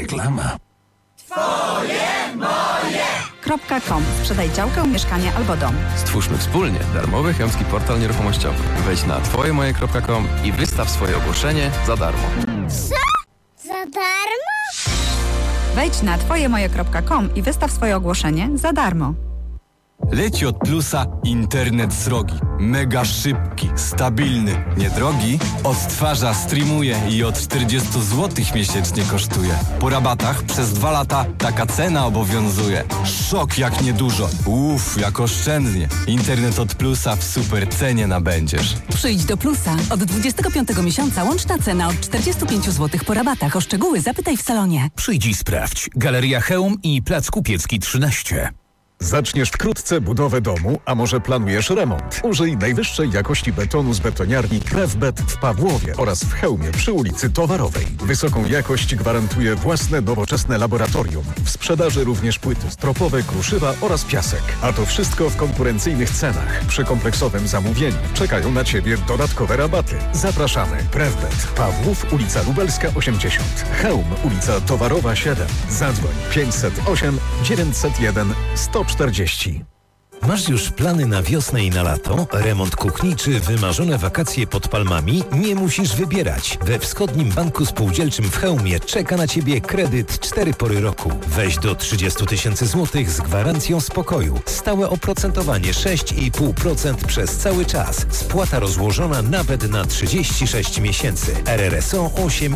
Reklama. .com. Sprzedaj działkę, mieszkanie albo dom. Stwórzmy wspólnie darmowy chełmski portal nieruchomościowy. Wejdź na twojemoje.com i wystaw swoje ogłoszenie za darmo. Co? Za darmo? Wejdź na twojemoje.com i wystaw swoje ogłoszenie za darmo. Leci od Plusa internet srogi. Mega szybki, stabilny, niedrogi. Odtwarza, streamuje i od 40 zł miesięcznie kosztuje. Po rabatach przez 2 lata taka cena obowiązuje. Szok jak niedużo. Jak oszczędnie. Internet od Plusa w super cenie nabędziesz. Przyjdź do Plusa. Od 25 miesiąca łączna cena od 45 zł po rabatach. O szczegóły zapytaj w salonie. Przyjdź i sprawdź. Galeria Chełm i Plac Kupiecki 13. Zaczniesz wkrótce budowę domu, a może planujesz remont? Użyj najwyższej jakości betonu z betoniarni Prefbet w Pawłowie oraz w Chełmie przy ulicy Towarowej. Wysoką jakość gwarantuje własne nowoczesne laboratorium. W sprzedaży również płyty stropowe, kruszywa oraz piasek. A to wszystko w konkurencyjnych cenach. Przy kompleksowym zamówieniu czekają na Ciebie dodatkowe rabaty. Zapraszamy. Prefbet. Pawłów, ulica Lubelska 80. Chełm, ulica Towarowa 7. Zadzwoń 508 901 140. Masz już plany na wiosnę i na lato? Remont kuchni czy wymarzone wakacje pod palmami? Nie musisz wybierać. We Wschodnim Banku Spółdzielczym w Chełmie czeka na Ciebie kredyt 4 pory roku. Weź do 30 000 złotych z gwarancją spokoju. Stałe oprocentowanie 6,5% przez cały czas. Spłata rozłożona nawet na 36 miesięcy. RRSO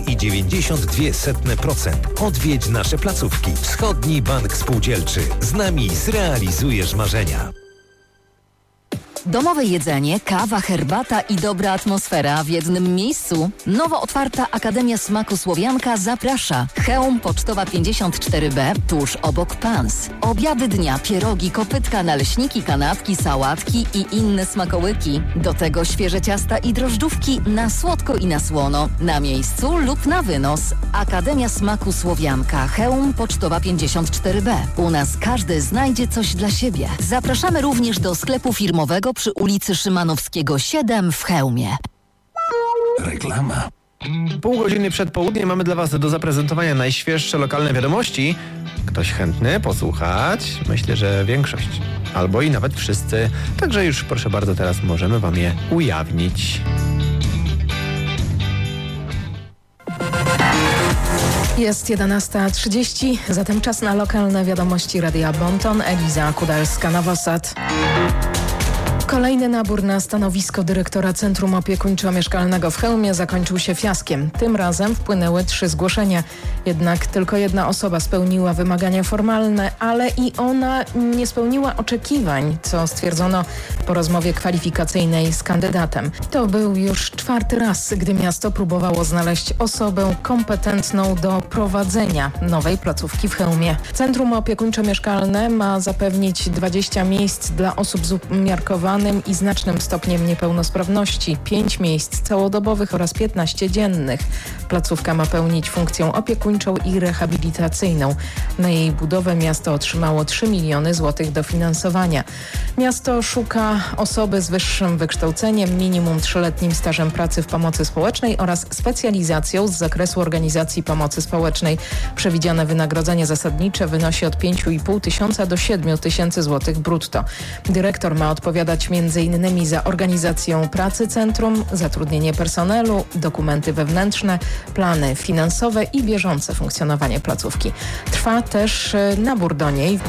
8,92%. Odwiedź nasze placówki. Wschodni Bank Spółdzielczy. Z nami zrealizujesz marzenia. Domowe jedzenie, kawa, herbata i dobra atmosfera w jednym miejscu. Nowo otwarta Akademia Smaku Słowianka zaprasza. Chełm Pocztowa 54B, tuż obok Pans. Obiady dnia, pierogi, kopytka, naleśniki, kanapki, sałatki i inne smakołyki. Do tego świeże ciasta i drożdżówki na słodko i na słono. Na miejscu lub na wynos. Akademia Smaku Słowianka, Chełm Pocztowa 54B. U nas każdy znajdzie coś dla siebie. Zapraszamy również do sklepu firmowego przy ulicy Szymanowskiego 7 w Chełmie. Reklama. Pół godziny przed południem mamy dla Was do zaprezentowania najświeższe lokalne wiadomości. Ktoś chętny posłuchać? Myślę, że większość. Albo i nawet wszyscy. Także już proszę bardzo, teraz możemy Wam je ujawnić. Jest 11:30, zatem czas na lokalne wiadomości Radia Bonton. Eliza Kudalska-Nowosad. Kolejny nabór na stanowisko dyrektora Centrum Opiekuńczo-Mieszkalnego w Chełmie zakończył się fiaskiem. Tym razem wpłynęły 3 zgłoszenia. Jednak tylko jedna osoba spełniła wymagania formalne, ale i ona nie spełniła oczekiwań, co stwierdzono po rozmowie kwalifikacyjnej z kandydatem. To był już 4. raz, gdy miasto próbowało znaleźć osobę kompetentną do prowadzenia nowej placówki w Chełmie. Centrum Opiekuńczo-Mieszkalne ma zapewnić 20 miejsc dla osób z umiarkowanym i znacznym stopniem niepełnosprawności, 5 miejsc całodobowych oraz 15 dziennych. Placówka ma pełnić funkcję opiekuńczą i rehabilitacyjną. Na jej budowę miasto otrzymało 3 miliony złotych dofinansowania. Miasto szuka osoby z wyższym wykształceniem, minimum 3-letnim stażem pracy w pomocy społecznej oraz specjalizacją z zakresu organizacji pomocy społecznej. Przewidziane wynagrodzenie zasadnicze wynosi od 5,5 tysiąca do 7 tysięcy złotych brutto. Dyrektor ma odpowiadać m.in. za organizację pracy centrum, zatrudnienie personelu, dokumenty wewnętrzne, plany finansowe i bieżące funkcjonowanie placówki. Trwa też nabór do niej.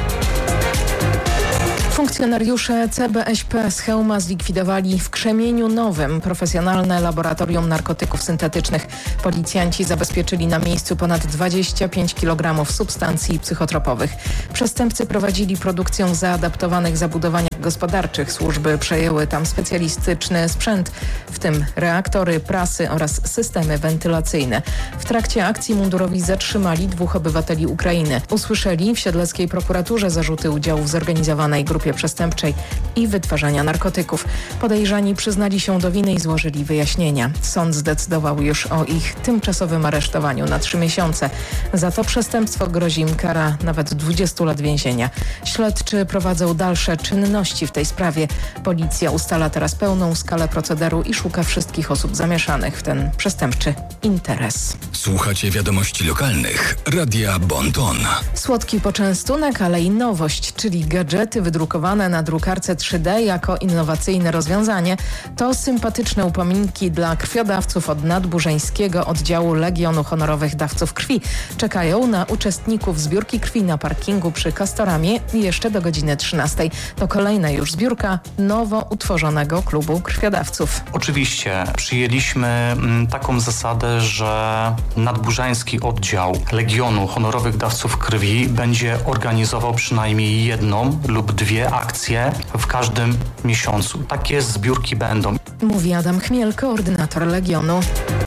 Funkcjonariusze CBŚP z Chełma zlikwidowali w Krzemieniu Nowym profesjonalne laboratorium narkotyków syntetycznych. Policjanci zabezpieczyli na miejscu ponad 25 kg substancji psychotropowych. Przestępcy prowadzili produkcję w zaadaptowanych zabudowaniach gospodarczych. Służby przejęły tam specjalistyczny sprzęt, w tym reaktory, prasy oraz systemy wentylacyjne. W trakcie akcji mundurowi zatrzymali 2 obywateli Ukrainy. Usłyszeli w siedleckiej prokuraturze zarzuty udziału w zorganizowanej grupie przestępczej i wytwarzania narkotyków. Podejrzani przyznali się do winy i złożyli wyjaśnienia. Sąd zdecydował już o ich tymczasowym aresztowaniu na 3 miesiące. Za to przestępstwo grozi im kara nawet 20 lat więzienia. Śledczy prowadzą dalsze czynności czynności w tej sprawie. Policja ustala teraz pełną skalę procederu i szuka wszystkich osób zamieszanych w ten przestępczy interes. Słuchacie wiadomości lokalnych Radia Bonton. Słodki poczęstunek, ale i nowość, czyli gadżety wydrukowane na drukarce 3D jako innowacyjne rozwiązanie. To sympatyczne upominki dla krwiodawców od nadburzeńskiego oddziału Legionu Honorowych Dawców Krwi. Czekają na uczestników zbiórki krwi na parkingu przy Castoramie jeszcze do godziny 13. To kolejna już zbiórka nowo utworzonego klubu krwiodawców. Oczywiście przyjęliśmy taką zasadę, że nadburzański oddział Legionu Honorowych Dawców Krwi będzie organizował przynajmniej jedną lub dwie akcje w każdym miesiącu. Takie zbiórki będą. Mówi Adam Chmiel, koordynator Legionu.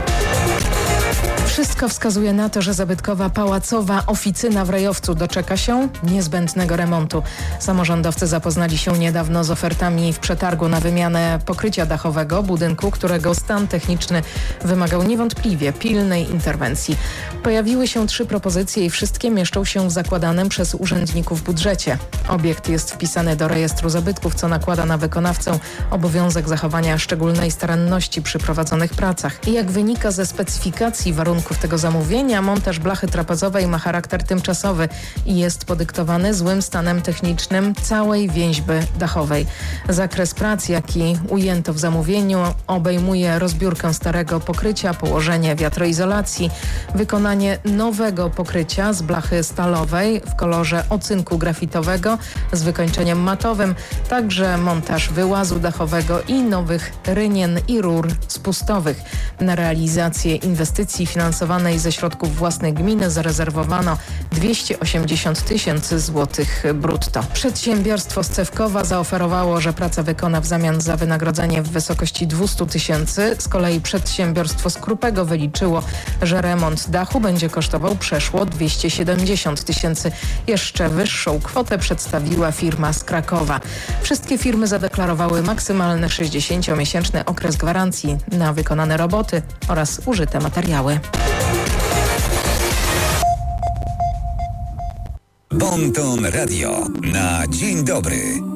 Wszystko wskazuje na to, że zabytkowa pałacowa oficyna w Rejowcu doczeka się niezbędnego remontu. Samorządowcy zapoznali się niedawno z ofertami w przetargu na wymianę pokrycia dachowego budynku, którego stan techniczny wymagał niewątpliwie pilnej interwencji. Pojawiły się 3 propozycje i wszystkie mieszczą się w zakładanym przez urzędników budżecie. Obiekt jest wpisany do rejestru zabytków, co nakłada na wykonawcę obowiązek zachowania szczególnej staranności przy prowadzonych pracach. I jak wynika ze specyfikacji warunków tego zamówienia, montaż blachy trapezowej ma charakter tymczasowy i jest podyktowany złym stanem technicznym całej więźby dachowej. Zakres prac, jaki ujęto w zamówieniu, obejmuje rozbiórkę starego pokrycia, położenie wiatroizolacji, wykonanie nowego pokrycia z blachy stalowej w kolorze ocynku grafitowego z wykończeniem matowym, także montaż wyłazu dachowego i nowych rynien i rur spustowych. Na realizację inwestycji finansowanej ze środków własnych gminy zarezerwowano 280 000 złotych brutto. Przedsiębiorstwo z Cewkowa zaoferowało, że pracę wykona w zamian za wynagrodzenie w wysokości 200 000. Z kolei przedsiębiorstwo z Krupego wyliczyło, że remont dachu będzie kosztował przeszło 270 000. Jeszcze wyższą kwotę przedstawiła firma z Krakowa. Wszystkie firmy zadeklarowały maksymalny 60-miesięczny okres gwarancji na wykonane roboty oraz użyte materiały. Bonton Radio na dzień dobry.